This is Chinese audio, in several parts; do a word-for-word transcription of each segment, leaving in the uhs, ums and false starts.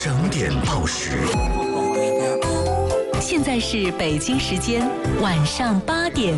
整点报时。 现在是北京时间晚上八点。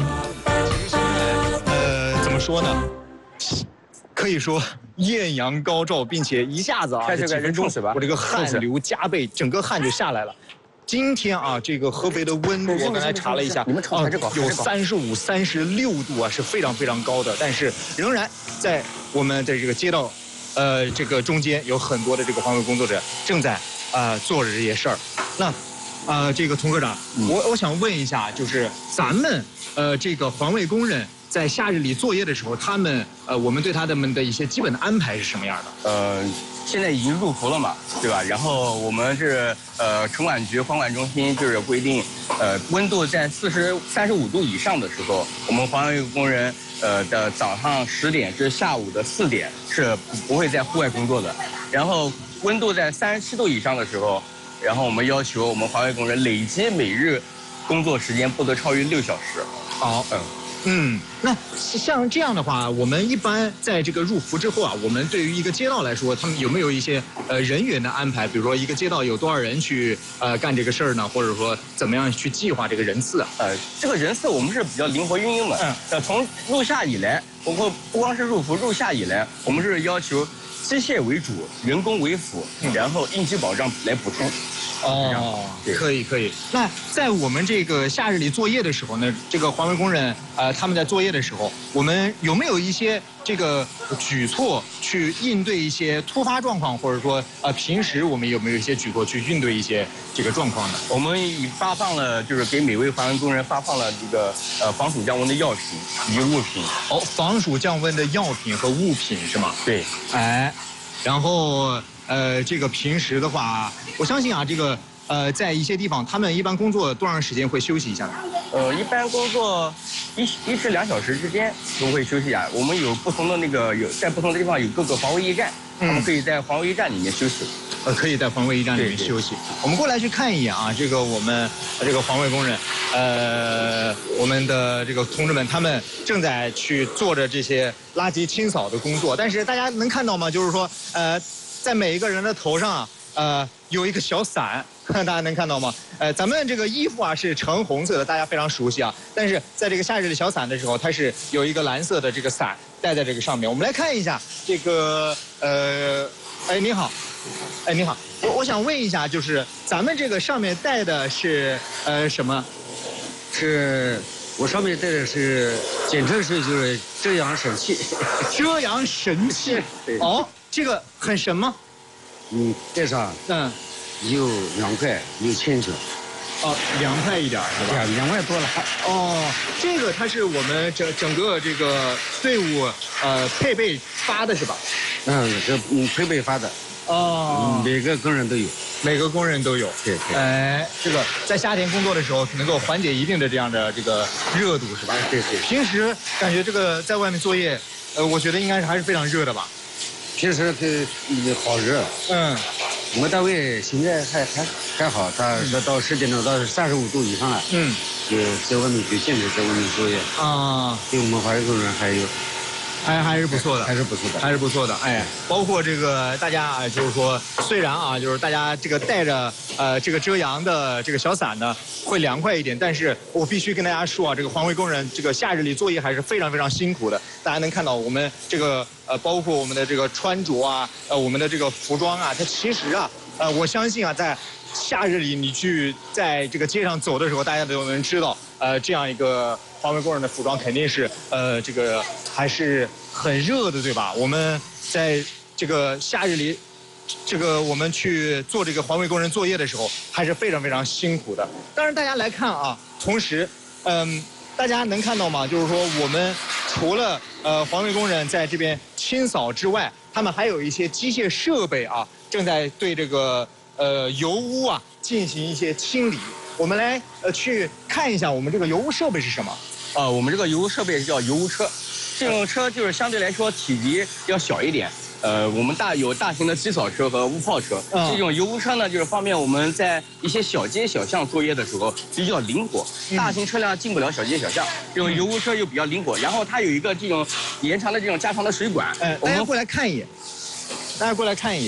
呃，怎么说呢？可以说艳阳高照，并且一下子啊， 开始几分钟，我这个汗流浃背，整个汗就下来了。今天啊，这个合肥的温度，我刚才查了一下， 你们炒这个有三十五、三十六度啊，是非常非常高的。但是仍然在我们的这个街道，呃，这个中间有很多的这个环卫工作者正在啊、呃、做着这些事儿。那啊、呃，这个童科长，嗯、我我想问一下，就是咱们呃这个环卫工人在夏日里作业的时候，他们呃我们对他们的一些基本的安排是什么样的？ 呃。现在已经入伏了嘛，对吧？然后我们是呃城管局环管中心就是规定，呃温度在四十三十五度以上的时候，我们环卫工人呃的早上十点至下午的四点是不会在户外工作的。然后温度在三十七度以上的时候，然后我们要求我们环卫工人累计每日工作时间不得超于六小时。 好，嗯。嗯，那像这样的话，我们一般在这个入伏之后啊，我们对于一个街道来说，他们有没有一些呃人员的安排？比如说一个街道有多少人去呃干这个事儿呢？或者说怎么样去计划这个人次啊？ 呃，这个人次我们是比较灵活运用的。嗯，呃，从入夏以来，包括不光是入伏，入夏以来，我们是要求机械为主，人工为辅，嗯、然后应急保障来补充。 哦，可以可以。那在我们这个夏日里作业的时候呢，这个环卫工人呃他们在作业的时候，我们有没有一些这个举措去应对一些突发状况，或者说呃平时我们有没有一些举措去应对一些这个状况呢？ 我们已发放了，就是给每位环卫工人发放了这个呃防暑降温的药品以及物品。 哦，防暑降温的药品和物品是吗？ 对。 哎，然后。呃，这个平时的话，我相信啊，这个呃，在一些地方，他们一般工作多长时间会休息一下呢？ 呃，一般工作一一至两小时之间都会休息啊。我们有不同的那个有在不同的地方有各个防卫驿站，嗯、他们可以在防卫驿站里面休息。 呃，可以在防卫驿站里面休息。我们过来去看一眼啊，这个我们这个环卫工人，呃，我们的这个同志们，他们正在去做着这些垃圾清扫的工作。但是大家能看到吗？就是说，呃。在每一个人的头上啊，呃，有一个小伞，大家能看到吗？呃，咱们这个衣服啊是橙红色的，大家非常熟悉啊。但是在这个夏日的小伞的时候，它是有一个蓝色的这个伞戴在这个上面。我们来看一下这个，呃，哎，你好，哎，你好，我我想问一下，就是咱们这个上面戴的是呃什么？ 是我上面戴的是，简称是就是遮阳神器。 遮阳神器。哦。这个很神吗？ 嗯，戴上嗯，又凉快又轻巧。 哦，凉快一点是吧？ 凉快多了。 哦，这个它是我们整整个这个队伍呃配备发的是吧？ 嗯，这嗯配备发的。哦、嗯，每个工人都有。 每个工人都有。 对对。 哎，这个在夏天工作的时候能够缓解一定的这样的这个热度是吧？ 对对。 平时感觉这个在外面作业，呃，我觉得应该是还是非常热的吧？ 平时这好热，嗯，我们单位现在还还还好，它说到十点钟到三十五度以上了，嗯，就在外面就禁止在外面作业啊，对我们环卫工人还有， 还还是不错的， 还是不错的， 还是不错的，哎，包括这个大家啊，就是说，虽然啊，就是大家这个带着呃这个遮阳的这个小伞呢，会凉快一点，但是我必须跟大家说啊，这个环卫工人这个夏日里作业还是非常非常辛苦的，大家能看到我们这个。呃，包括我们的这个穿着啊，呃，我们的这个服装啊，它其实啊，呃，我相信啊，在夏日里你去在这个街上走的时候，大家都能知道，呃，这样一个环卫工人的服装肯定是，呃，这个还是很热的，对吧？我们在这个夏日里，这个我们去做这个环卫工人作业的时候，还是非常非常辛苦的。当然，大家来看啊，同时，嗯。大家能看到吗？就是说，我们除了呃环卫工人在这边清扫之外，他们还有一些机械设备啊，正在对这个呃油污啊进行一些清理。我们来呃去看一下我们这个油污设备是什么？ 呃，我们这个油污设备叫油污车，这种车就是相对来说体积要小一点。呃，我们大有大型的机扫车和污泡车，嗯、这种油污车呢，就是方便我们在一些小街小巷作业的时候比较灵活。嗯、大型车辆进不了小街小巷，这种油污车又比较灵活。然后它有一个这种延长的这种加长的水管。 呃，大家过来看一眼，大家过来看一眼。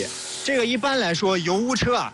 这个一般来说油污车啊。